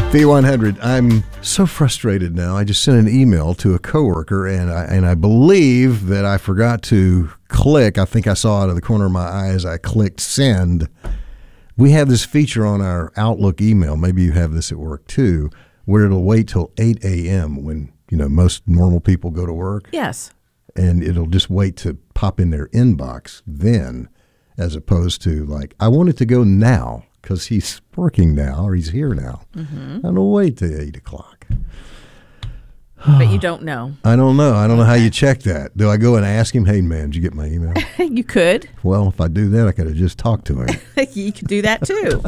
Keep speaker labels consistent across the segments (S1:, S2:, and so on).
S1: V100. I'm so frustrated now. I just sent an email to a coworker, and I believe that I forgot to click. I think I saw out of the corner of my eye as I clicked send. We have this feature on our Outlook email. Maybe you have this at work too, where it'll wait till 8 a.m. when most normal people go to work.
S2: Yes.
S1: And it'll just wait to pop in their inbox then, as opposed to like, I want it to go now. Because he's working now, or he's here now. Mm-hmm. I don't wait till 8 o'clock.
S2: But you don't know.
S1: I don't know. I don't know how you check that. Do I go and ask him, hey, man, did you get my email?
S2: You could.
S1: Well, if I do that, I could have just talked to him.
S2: You could do that, too.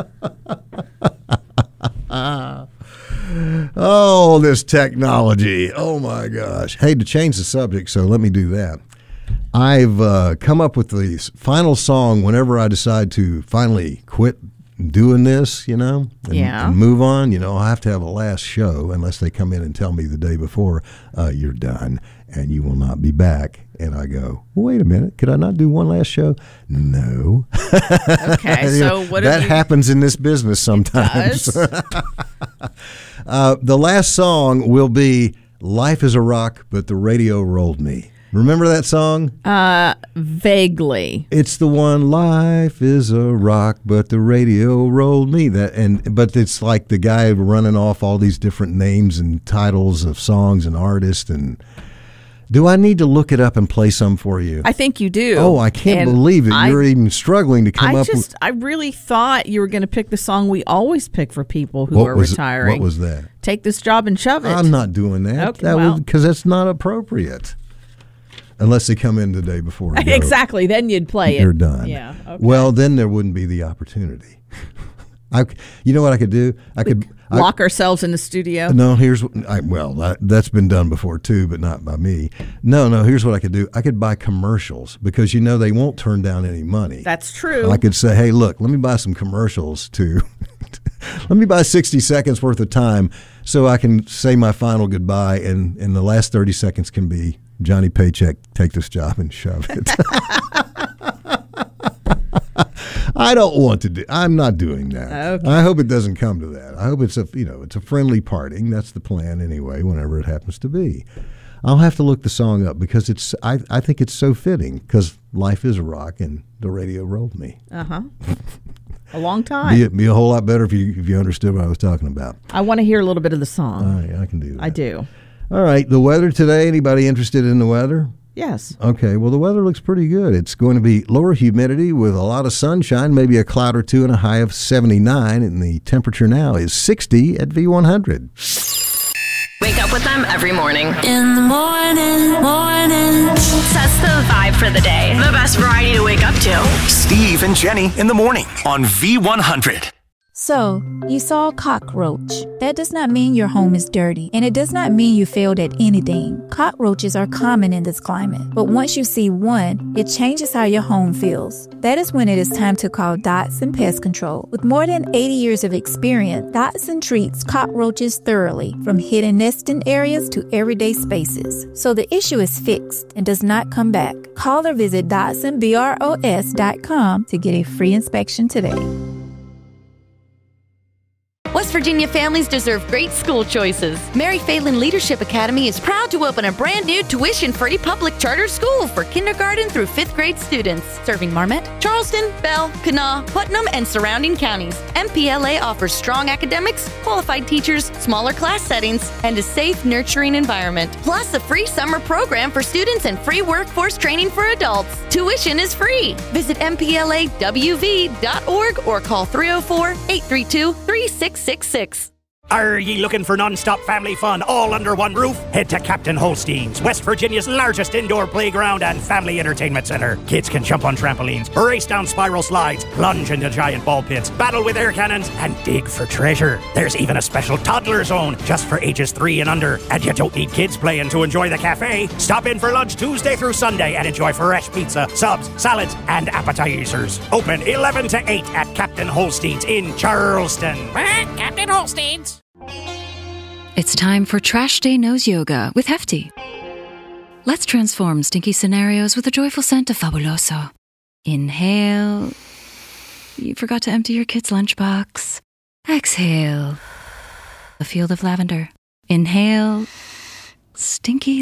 S1: Oh, this technology. Oh, my gosh. Hey, to change the subject, so let me do that. I've come up with the final song whenever I decide to finally quit doing this, and move on. I have to have a last show unless they come in and tell me the day before, you're done and you will not be back. And I go, wait a minute, could I not do one last show? No.
S2: Okay, so what
S1: that happens in this business sometimes. The last song will be Life is a Rock, but the radio rolled me. Remember that song?
S2: Vaguely.
S1: It's the one, Life is a Rock, but the radio rolled me. But it's like the guy running off all these different names and titles of songs and artists. And do I need to look it up and play some for you?
S2: I think you do.
S1: Oh, I can't believe it. You're even struggling to come up with...
S2: I really thought you were going to pick the song we always pick for people who are retiring.
S1: What was that?
S2: Take This Job and Shove It.
S1: I'm not doing that.
S2: Okay,
S1: because that's not appropriate. Unless they come in the day before.
S2: Exactly. Then you'd play it.
S1: You're done.
S2: Yeah. Okay.
S1: Well, then there wouldn't be the opportunity. You know what I could do? I could
S2: lock ourselves in the studio.
S1: No, that's been done before too, but not by me. No, here's what I could do. I could buy commercials because they won't turn down any money.
S2: That's true.
S1: I could say, hey, look, let me buy some commercials too. Let me buy 60 seconds worth of time so I can say my final goodbye, and the last 30 seconds can be Johnny Paycheck, take this job and shove it. I don't want to do. I'm not doing that.
S2: Okay.
S1: I hope it doesn't come to that. I hope it's a friendly parting. That's the plan anyway. Whenever it happens to be, I'll have to look the song up because I think it's so fitting because life is a rock and the radio rolled me.
S2: A long time.
S1: Be a whole lot better if you understood what I was talking about.
S2: I want to hear a little bit of the song.
S1: All right, I can do that.
S2: I do.
S1: All right, the weather today. Anybody interested in the weather?
S2: Yes.
S1: Okay, well, the weather looks pretty good. It's going to be lower humidity with a lot of sunshine, maybe a cloud or two, and a high of 79. And the temperature now is 60 at V100.
S3: Wake up with them every morning.
S4: In the morning.
S3: Sets the vibe for the day. The best variety to wake up to.
S5: Steve and Jenny in the morning on V100.
S4: So, you saw a cockroach. That does not mean your home is dirty, and it does not mean you failed at anything. Cockroaches are common in this climate, but once you see one, it changes how your home feels. That is when it is time to call Dotson Pest Control. With more than 80 years of experience, Dotson treats cockroaches thoroughly, from hidden nesting areas to everyday spaces. So the issue is fixed and does not come back. Call or visit DotsonBROS.com to get a free inspection today.
S6: West Virginia families deserve great school choices. Mary Phelan Leadership Academy is proud to open a brand new tuition-free public charter school for kindergarten through 5th grade students, serving Marmette, Charleston, Bell, Kanawha, Putnam, and surrounding counties. MPLA offers strong academics, qualified teachers, smaller class settings, and a safe, nurturing environment. Plus a free summer program for students and free workforce training for adults. Tuition is free. Visit mplawv.org or call 304-832-3666.
S7: Are ye looking for non-stop family fun all under one roof? Head to Captain Holstein's, West Virginia's largest indoor playground and family entertainment center. Kids can jump on trampolines, race down spiral slides, plunge into giant ball pits, battle with air cannons, and dig for treasure. There's even a special toddler zone just for ages 3 and under. And you don't need kids playing to enjoy the cafe. Stop in for lunch Tuesday through Sunday and enjoy fresh pizza, subs, salads, and appetizers. Open 11 to 8 at Captain Holstein's in Charleston.
S8: Captain Holstein's.
S9: It's time for Trash Day Nose Yoga with Hefty. Let's transform stinky scenarios with a joyful scent of Fabuloso. Inhale. You forgot to empty your kid's lunchbox. Exhale. a field of lavender. Inhale, stinky